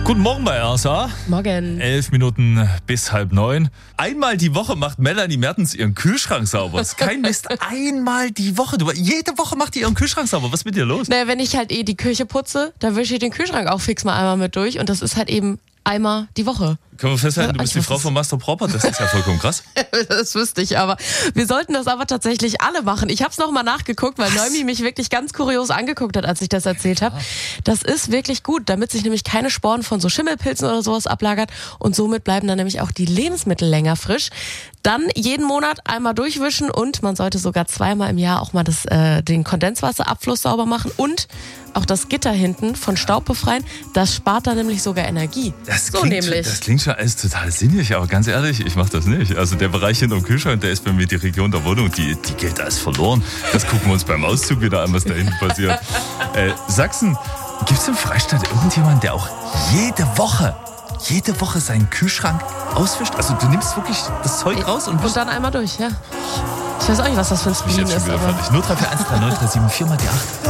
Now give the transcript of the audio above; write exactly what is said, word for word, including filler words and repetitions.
Guten Morgen bei R S A. Morgen. Elf Minuten bis halb neun. Einmal die Woche macht Melanie Mertens ihren Kühlschrank sauber. Das ist kein Mist. Einmal die Woche. Du, jede Woche macht die ihren Kühlschrank sauber. Was ist mit dir los? Naja, wenn ich halt eh die Küche putze, dann wische ich den Kühlschrank auch fix mal einmal mit durch. Und das ist halt eben einmal die Woche. Können wir festhalten, Ja, du bist ich die Frau weiß von Master Proper? Das ist ja vollkommen krass. Das wüsste ich aber. Wir sollten das aber tatsächlich alle machen. Ich habe es nochmal nachgeguckt, weil Noemi mich wirklich ganz kurios angeguckt hat, als ich das erzählt habe. Das ist wirklich gut, damit sich nämlich keine Sporen von so Schimmelpilzen oder sowas ablagert. Und somit bleiben dann nämlich auch die Lebensmittel länger frisch. Dann jeden Monat einmal durchwischen und man sollte sogar zweimal im Jahr auch mal das, äh, den Kondenswasserabfluss sauber machen und auch das Gitter hinten von Staub befreien. Das spart dann nämlich sogar Energie. Das so klingt, nämlich. Das klingt schon alles total sinnig, aber ganz ehrlich, ich mache das nicht. Also der Bereich hinterm Kühlschrank, der ist bei mir die Region der Wohnung, die, die gilt als verloren. Das gucken wir uns beim Auszug wieder an, was da hinten passiert. Äh, Sachsen, gibt es im Freistaat irgendjemanden, der auch jede Woche, jede Woche seinen Kühlschrank auswischt? Also du nimmst wirklich das Zeug raus und Und dann einmal durch, ja. Ich weiß auch nicht, was das für ein Ich bin Spleen jetzt schon ist. wieder Aber fertig. null drei vier eins drei neun drei sieben vier mal die acht.